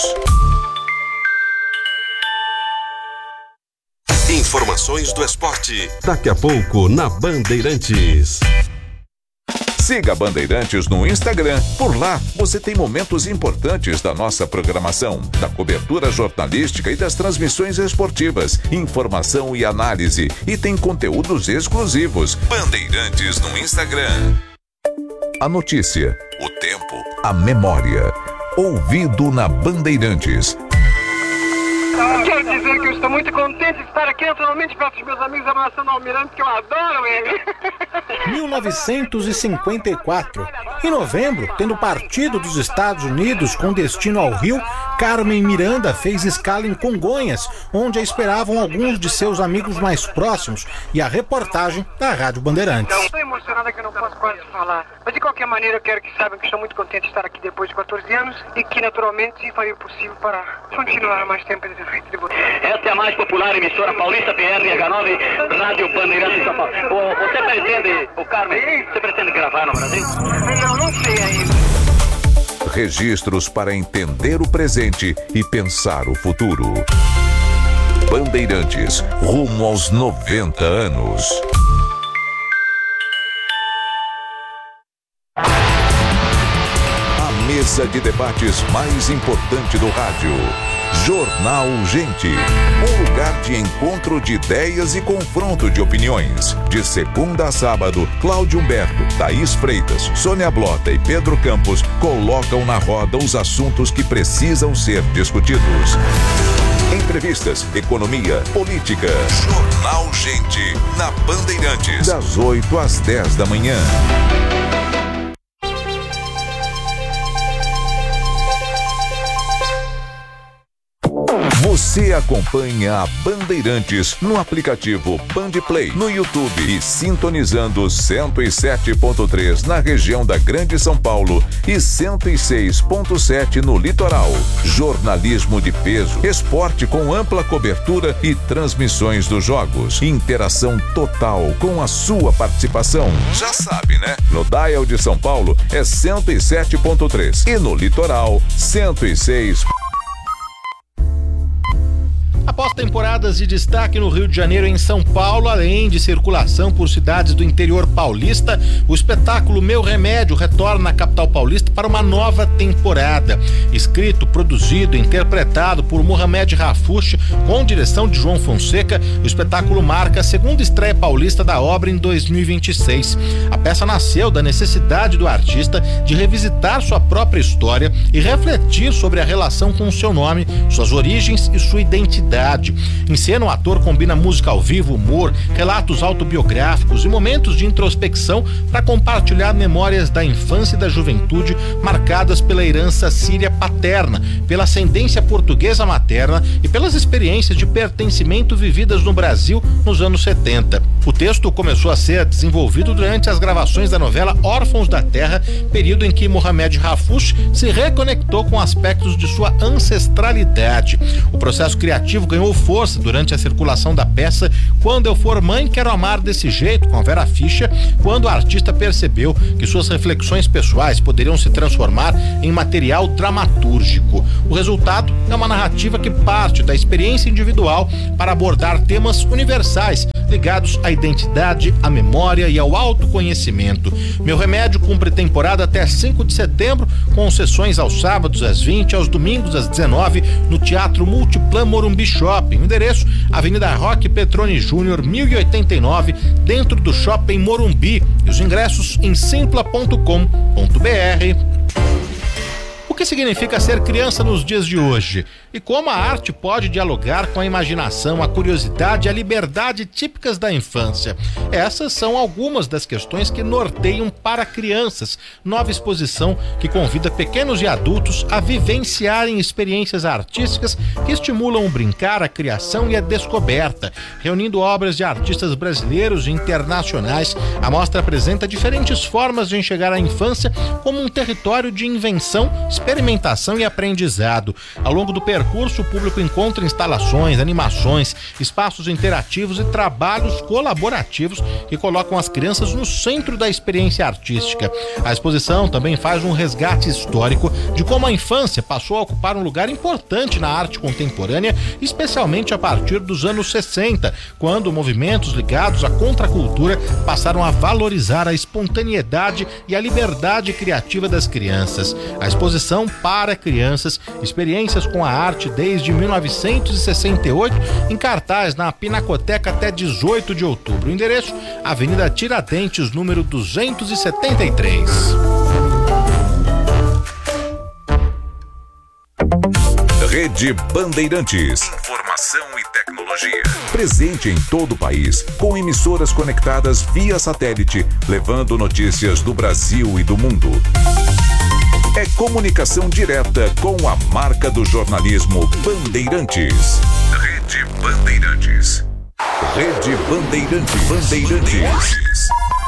Informações do esporte. Daqui a pouco na Bandeirantes. Siga Bandeirantes no Instagram. Por lá, você tem momentos importantes da nossa programação, da cobertura jornalística e das transmissões esportivas, informação e análise. E tem conteúdos exclusivos. Bandeirantes no Instagram. A notícia, o tempo, a memória. Ouvido na Bandeirantes. Quero dizer que eu estou muito contente de estar aqui naturalmente perto dos meus amigos abraçando o Almirante, que eu adoro ele. mil novecentos e cinquenta e quatro. Em novembro, tendo partido dos Estados Unidos com destino ao Rio, Carmen Miranda fez escala em Congonhas, onde a esperavam alguns de seus amigos mais próximos, e a reportagem da Rádio Bandeirantes. Estou emocionada que eu não posso quase falar. Mas de qualquer maneira eu quero que saibam que estou muito contente de estar aqui depois de quatorze anos e que naturalmente farei o possível para continuar mais tempo de frente de vocês. Esta é a mais popular emissora paulista, P R H nove, Rádio Bandeirantes de São Paulo. O, você pretende, o Carmen, você pretende gravar no Brasil? Não, não sei ainda. Registros para entender o presente e pensar o futuro. Bandeirantes, rumo aos noventa anos. A mesa de debates mais importante do rádio. Jornal Gente, um lugar de encontro de ideias e confronto de opiniões. De segunda a sábado, Cláudio Humberto, Thaís Freitas, Sônia Blota e Pedro Campos colocam na roda os assuntos que precisam ser discutidos. Entrevistas, economia, política. Jornal Gente, na Bandeirantes, das oito às dez da manhã. Você acompanha a Bandeirantes no aplicativo Bandplay, no YouTube e sintonizando cento e sete ponto três na região da Grande São Paulo e cento e seis ponto sete no litoral. Jornalismo de peso, esporte com ampla cobertura e transmissões dos jogos. Interação total com a sua participação. Já sabe, né? No Dial de São Paulo é cento e sete ponto três e no litoral cento e seis. Após temporadas de destaque no Rio de Janeiro e em São Paulo, além de circulação por cidades do interior paulista, o espetáculo Meu Remédio retorna na capital paulista para uma nova temporada. Escrito, produzido e interpretado por Mohamed Rafush, com direção de João Fonseca, o espetáculo marca a segunda estreia paulista da obra em dois mil e vinte e seis. A peça nasceu da necessidade do artista de revisitar sua própria história e refletir sobre a relação com o seu nome, suas origens e sua identidade. Cidade. Em cena, o ator combina música ao vivo, humor, relatos autobiográficos e momentos de introspecção para compartilhar memórias da infância e da juventude marcadas pela herança síria paterna, pela ascendência portuguesa materna e pelas experiências de pertencimento vividas no Brasil nos anos setenta. O texto começou a ser desenvolvido durante as gravações da novela Órfãos da Terra, período em que Mohamed Rafouch se reconectou com aspectos de sua ancestralidade. O processo criativo ganhou força durante a circulação da peça Quando Eu For Mãe, Quero Amar Desse Jeito, com Vera Fischer, quando a artista percebeu que suas reflexões pessoais poderiam se transformar em material dramatúrgico. O resultado é uma narrativa que parte da experiência individual para abordar temas universais ligados à identidade, à memória e ao autoconhecimento. Meu Remédio cumpre temporada até cinco de setembro, com sessões aos sábados às vinte, aos domingos às dezenove, no Teatro Multiplan Morumbi Shopping. O endereço, Avenida Roque Petroni Júnior, mil e oitenta e nove, dentro do Shopping Morumbi. E os ingressos em simpla ponto com ponto br. O que significa ser criança nos dias de hoje? E como a arte pode dialogar com a imaginação, a curiosidade e a liberdade típicas da infância? Essas são algumas das questões que norteiam Para Crianças, nova exposição que convida pequenos e adultos a vivenciarem experiências artísticas que estimulam o brincar, a criação e a descoberta. Reunindo obras de artistas brasileiros e internacionais, a mostra apresenta diferentes formas de enxergar a infância como um território de invenção, experimentação e aprendizado. Ao longo do percurso, o público encontra instalações, animações, espaços interativos e trabalhos colaborativos que colocam as crianças no centro da experiência artística. A exposição também faz um resgate histórico de como a infância passou a ocupar um lugar importante na arte contemporânea, especialmente a partir dos anos sessenta, quando movimentos ligados à contracultura passaram a valorizar a espontaneidade e a liberdade criativa das crianças. A exposição Para Crianças, experiências com a arte desde mil novecentos e sessenta e oito, em cartaz na Pinacoteca até dezoito de outubro. O endereço, Avenida Tiradentes, número duzentos e setenta e três. Rede Bandeirantes. Informação e tecnologia. Presente em todo o país, com emissoras conectadas via satélite, levando notícias do Brasil e do mundo. É comunicação direta com a marca do jornalismo Bandeirantes. Rede Bandeirantes. Rede Bandeirantes. Bandeirantes.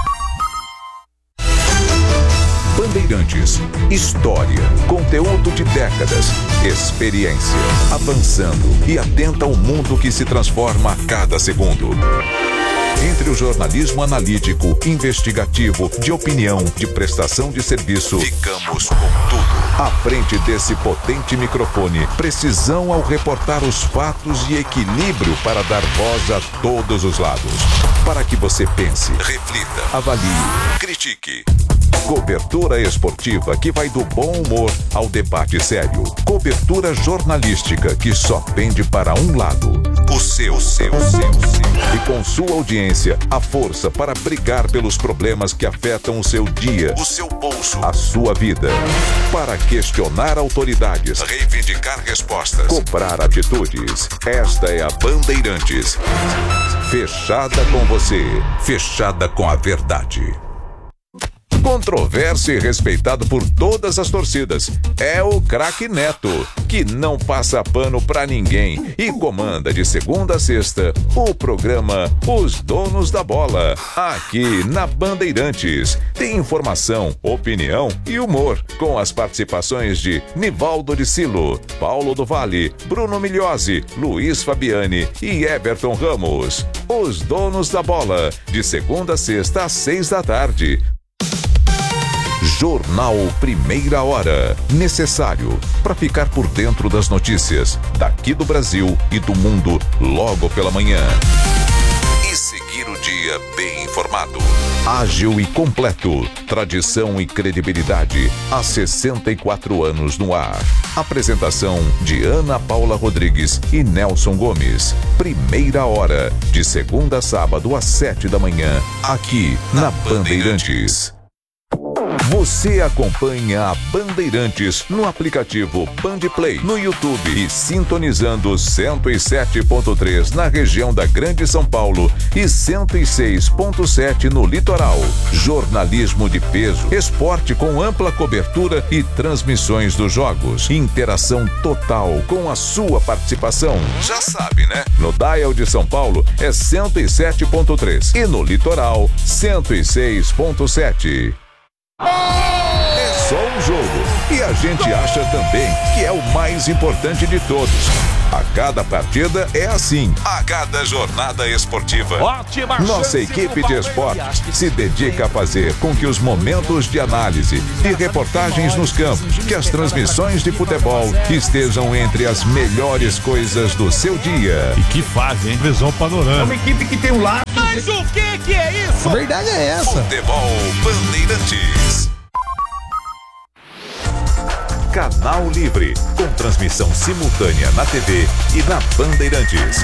Bandeirantes. História, conteúdo de décadas, experiência, avançando e atenta ao mundo que se transforma a cada segundo. Entre o jornalismo analítico, investigativo, de opinião, de prestação de serviço, ficamos com tudo. À frente desse potente microfone, precisão ao reportar os fatos e equilíbrio para dar voz a todos os lados. Para que você pense, reflita, avalie, critique. Cobertura esportiva que vai do bom humor ao debate sério. Cobertura jornalística que só pende para um lado. O seu, seu, seu, seu. E com sua audiência, a força para brigar pelos problemas que afetam o seu dia, o seu bolso, a sua vida. Para questionar autoridades, reivindicar respostas, cobrar atitudes. Esta é a Bandeirantes. Fechada com você, fechada com a verdade. Controverso e respeitado por todas as torcidas. É o craque Neto, que não passa pano pra ninguém e comanda de segunda a sexta o programa Os Donos da Bola, aqui na Bandeirantes. Tem informação, opinião e humor, com as participações de Nivaldo de Silo, Paulo do Vale, Bruno Migliosi, Luiz Fabiani e Everton Ramos. Os Donos da Bola, de segunda a sexta às seis da tarde. Jornal Primeira Hora. Necessário para ficar por dentro das notícias daqui do Brasil e do mundo logo pela manhã. E seguir o dia bem informado. Ágil e completo. Tradição e credibilidade há sessenta e quatro anos no ar. Apresentação de Ana Paula Rodrigues e Nelson Gomes. Primeira Hora, de segunda a sábado às sete da manhã, aqui na Bandeirantes. Você acompanha a Bandeirantes no aplicativo Bandplay, no YouTube e sintonizando cento e sete ponto três na região da Grande São Paulo e cento e seis ponto sete no litoral. Jornalismo de peso, esporte com ampla cobertura e transmissões dos jogos. Interação total com a sua participação. Já sabe, né? No Dial de São Paulo é cento e sete ponto três e no litoral cento e seis ponto sete. É só um jogo e a gente acha também que é o mais importante de todos. A cada partida é assim, a cada jornada esportiva. Ótima Nossa equipe de esportes se dedica a fazer com que os momentos de análise e reportagens nos campos, que as transmissões de futebol estejam entre as melhores coisas do seu dia. E que fase, hein? Visão panorâmica. É uma equipe que tem um lado. Mas o que que é isso? A verdade é essa. Futebol Bandeirantes. Canal Livre, com transmissão simultânea na T V e na Bandeirantes.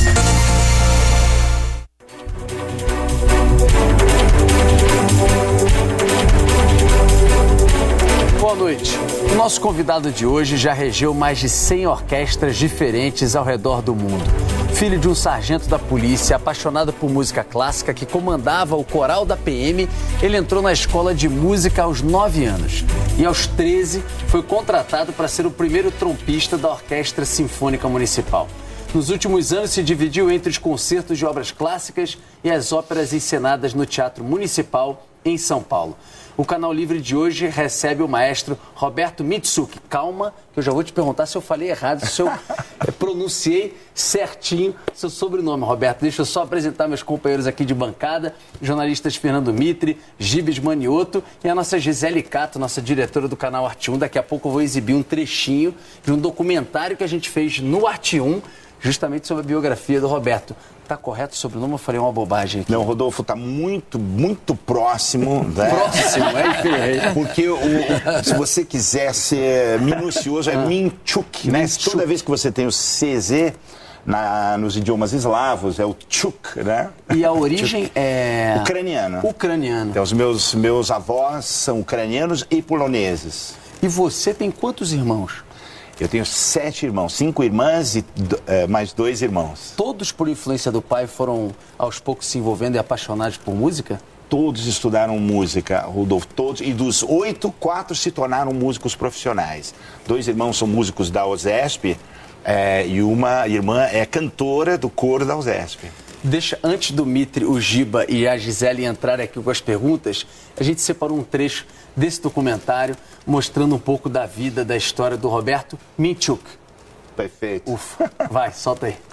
Boa noite. O nosso convidado de hoje já regeu mais de cem orquestras diferentes ao redor do mundo. Filho de um sargento da polícia, apaixonado por música clássica, que comandava o coral da P M, ele entrou na escola de música aos nove anos. E aos treze, foi contratado para ser o primeiro trompista da Orquestra Sinfônica Municipal. Nos últimos anos, se dividiu entre os concertos de obras clássicas e as óperas encenadas no Teatro Municipal, em São Paulo. O Canal Livre de hoje recebe o maestro Roberto Mitsuki. Calma, que eu já vou te perguntar se eu falei errado, se eu pronunciei certinho seu sobrenome, Roberto. Deixa eu só apresentar meus companheiros aqui de bancada, jornalistas Fernando Mitre, Gibes Manioto e a nossa Gisele Cato, nossa diretora do canal Arte um. Daqui a pouco eu vou exibir um trechinho de um documentário que a gente fez no Arte um, justamente sobre a biografia do Roberto. Tá correto o sobrenome? Eu falei uma bobagem aqui. Não, Rodolfo, tá muito, muito próximo. Né? Próximo, é? Porque o, o, se você quiser ser minucioso, é ah. Minchuk, né? Minchuk. Toda vez que você tem o C Z na, nos idiomas eslavos, é o Chuk, né? E a origem é... Ucraniana. Ucraniana. Então, os meus, meus avós são ucranianos e poloneses. E você tem quantos irmãos? Eu tenho sete irmãos, cinco irmãs e uh, mais dois irmãos. Todos, por influência do pai, foram aos poucos se envolvendo e apaixonados por música? Todos estudaram música, Rodolfo, todos. E dos oito, quatro se tornaram músicos profissionais. Dois irmãos são músicos da USESP é, e uma irmã é cantora do coro da USESP. Deixa, antes do Mitre, o Giba e a Gisele entrarem aqui com as perguntas, a gente separou um trecho desse documentário mostrando um pouco da vida, da história do Roberto Mitsuki. Perfeito. Ufa, vai, solta aí.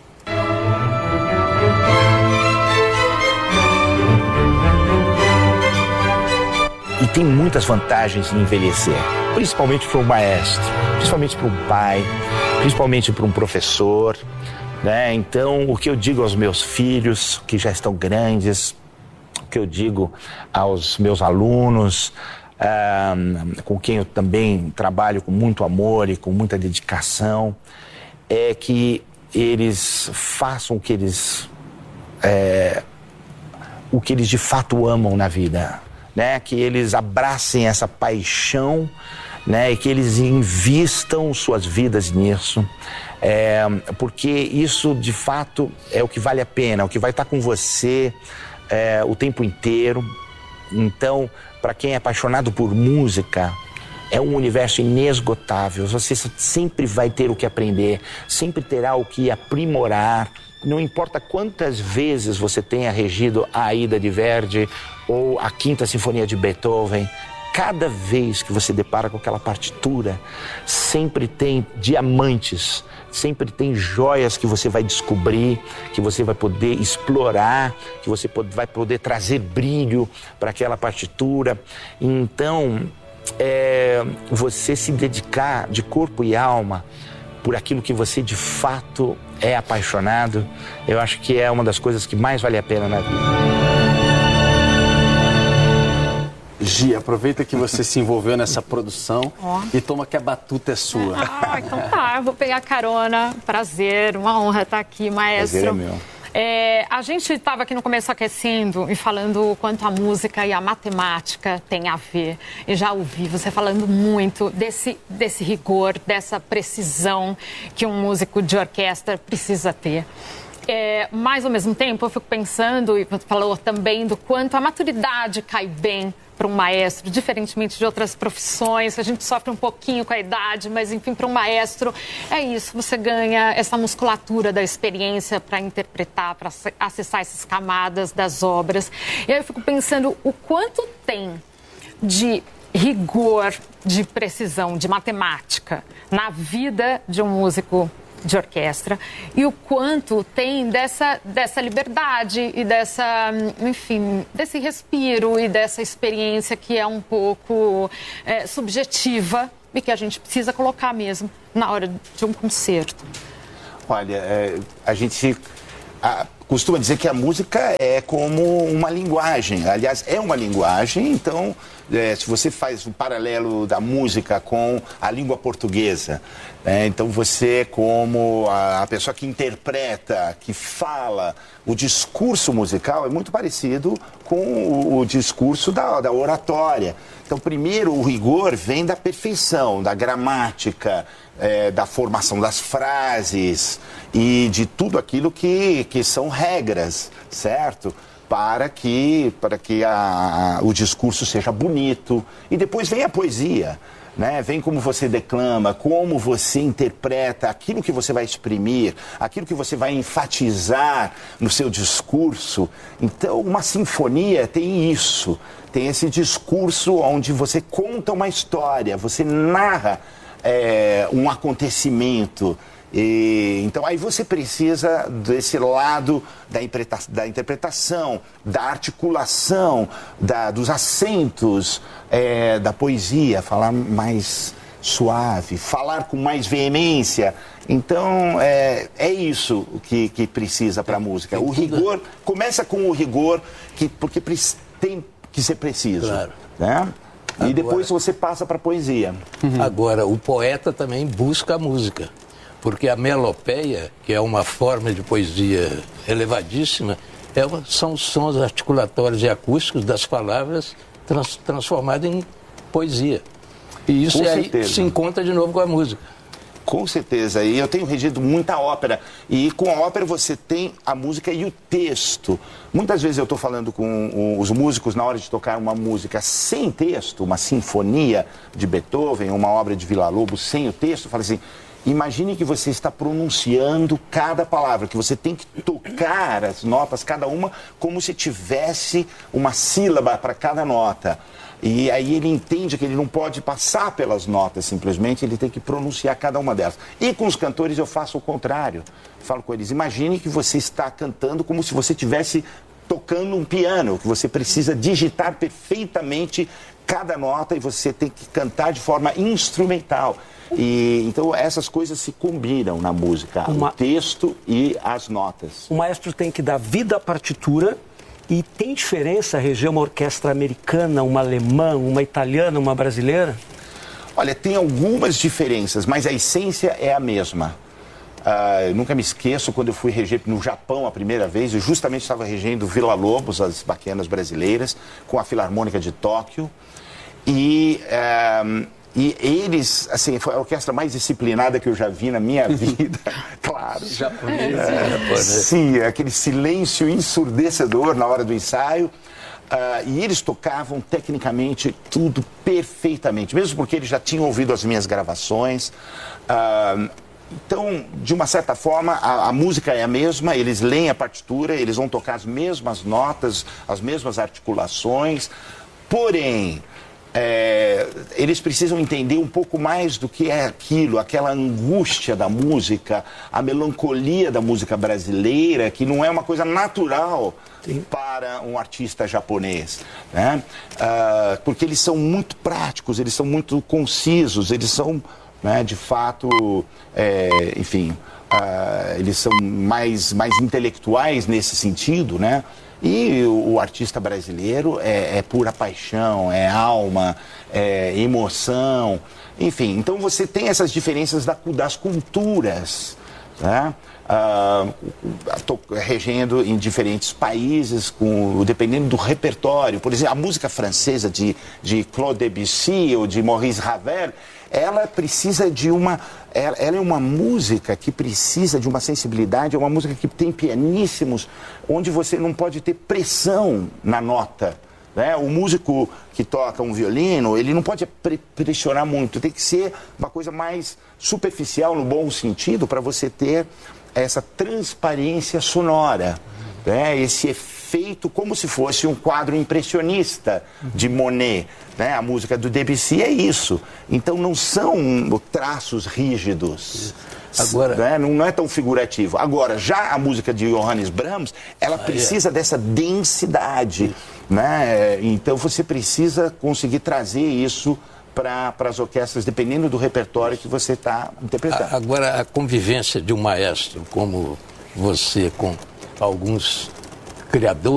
E tem muitas vantagens em envelhecer, principalmente para um maestro, principalmente para um pai, principalmente para um professor, né? Então, o que eu digo aos meus filhos, que já estão grandes, o que eu digo aos meus alunos, uh, com quem eu também trabalho com muito amor e com muita dedicação, é que eles façam o que eles, é, o que eles de fato amam na vida, né? Que eles abracem essa paixão, né? E que eles invistam suas vidas nisso. É, porque isso, de fato, é o que vale a pena, o que vai estar com você é, o tempo inteiro. Então, para quem é apaixonado por música, é um universo inesgotável. Você sempre vai ter o que aprender, sempre terá o que aprimorar. Não importa quantas vezes você tenha regido a Aida de Verdi ou a Quinta Sinfonia de Beethoven, cada vez que você depara com aquela partitura, sempre tem diamantes, sempre tem joias que você vai descobrir, que você vai poder explorar, que você vai poder trazer brilho para aquela partitura. Então, é, você se dedicar de corpo e alma por aquilo que você de fato é apaixonado, eu acho que é uma das coisas que mais vale a pena na vida. Gi, aproveita que você se envolveu nessa produção oh. e toma que a batuta é sua. Ah, então tá, eu vou pegar carona. Prazer, uma honra estar aqui, maestro. Prazer é meu. É, a gente estava aqui no começo aquecendo e falando o quanto a música e a matemática têm a ver. E já ouvi você falando muito desse, desse rigor, dessa precisão que um músico de orquestra precisa ter. É, mas, ao mesmo tempo, eu fico pensando, e você falou também do quanto a maturidade cai bem para um maestro, diferentemente de outras profissões, a gente sofre um pouquinho com a idade, mas, enfim, para um maestro é isso, você ganha essa musculatura da experiência para interpretar, para acessar essas camadas das obras. E aí eu fico pensando o quanto tem de rigor, de precisão, de matemática na vida de um músico de orquestra e o quanto tem dessa, dessa liberdade e dessa, enfim, desse respiro e dessa experiência que é um pouco é, subjetiva e que a gente precisa colocar mesmo na hora de um concerto. Olha, é, a gente a, costuma dizer que a música é como uma linguagem. Aliás, é uma linguagem, então, é, se você faz um paralelo da música com a língua portuguesa, é, então você, como a, a pessoa que interpreta, que fala, o discurso musical é muito parecido com o, o discurso da, da oratória. Então, primeiro, o rigor vem da perfeição, da gramática, é, da formação das frases e de tudo aquilo que, que são regras, certo? Para que, para que a, a, o discurso seja bonito. E depois vem a poesia, né? Vem como você declama, como você interpreta aquilo que você vai exprimir, aquilo que você vai enfatizar no seu discurso. Então, uma sinfonia tem isso, tem esse discurso onde você conta uma história, você narra é, um acontecimento. E, então aí você precisa desse lado da, interpreta da interpretação, da articulação, da, dos acentos, é, da poesia, falar mais suave, falar com mais veemência. Então é, é isso que, que precisa para a música. O rigor, começa com o rigor, que, porque tem que ser preciso. Claro. Né? E Agora, depois você passa para a poesia. Uhum. Agora, o poeta também busca a música. Porque a melopeia, que é uma forma de poesia elevadíssima, é, são os sons articulatórios e acústicos das palavras trans, transformados em poesia. E isso Com aí certeza. se encontra de novo com a música. Com certeza. E eu tenho regido muita ópera. E com a ópera você tem a música e o texto. Muitas vezes eu estou falando com os músicos na hora de tocar uma música sem texto, uma sinfonia de Beethoven, uma obra de Villa-Lobos sem o texto, eu falo assim... Imagine que você está pronunciando cada palavra, que você tem que tocar as notas, cada uma, como se tivesse uma sílaba para cada nota. E aí ele entende que ele não pode passar pelas notas, simplesmente, ele tem que pronunciar cada uma delas. E com os cantores eu faço o contrário. Falo com eles, imagine que você está cantando como se você estivesse tocando um piano, que você precisa digitar perfeitamente cada nota e você tem que cantar de forma instrumental. E, então essas coisas se combinam na música, Uma... o texto e as notas. O maestro tem que dar vida à partitura e tem diferença reger uma orquestra americana, uma alemã, uma italiana, uma brasileira? Olha, tem algumas diferenças, mas a essência é a mesma. Uh, eu nunca me esqueço quando eu fui reger no Japão a primeira vez, eu justamente estava regendo Villa-Lobos, as baquianas brasileiras, com a Filarmônica de Tóquio. E... Uh, E eles, assim, foi a orquestra mais disciplinada que eu já vi na minha vida, claro. Japonês, é, sim, aquele silêncio ensurdecedor na hora do ensaio. Uh, e eles tocavam tecnicamente tudo perfeitamente, mesmo porque eles já tinham ouvido as minhas gravações. Uh, então, de uma certa forma, a, a música é a mesma, eles leem a partitura, eles vão tocar as mesmas notas, as mesmas articulações, porém... É, eles precisam entender um pouco mais do que é aquilo, aquela angústia da música, a melancolia da música brasileira, que não é uma coisa natural Sim. para um artista japonês, né? Ah, porque eles são muito práticos, eles são muito concisos, eles são, né, de fato, é, enfim, ah, eles são mais, mais intelectuais nesse sentido, né? E o, o artista brasileiro é, é pura paixão, é alma, é emoção, enfim. Então você tem essas diferenças da, das culturas, né? Uh, estou regendo em diferentes países, com, dependendo do repertório. Por exemplo, a música francesa de, de Claude Debussy ou de Maurice Ravel, ela precisa de uma... Ela, ela é uma música que precisa de uma sensibilidade, é uma música que tem pianíssimos, onde você não pode ter pressão na nota. Né? O músico que toca um violino, ele não pode pre pressionar muito, tem que ser uma coisa mais superficial, no bom sentido, para você ter essa transparência sonora, né? Esse efeito como se fosse um quadro impressionista de Monet. Né? A música do Debussy é isso. Então não são traços rígidos. Agora, né? não, não é tão figurativo. Agora, já a música de Johannes Brahms, ela precisa dessa densidade. Né? Então você precisa conseguir trazer isso para as orquestras, dependendo do repertório que você está interpretando. Agora, a convivência de um maestro como você com alguns criadores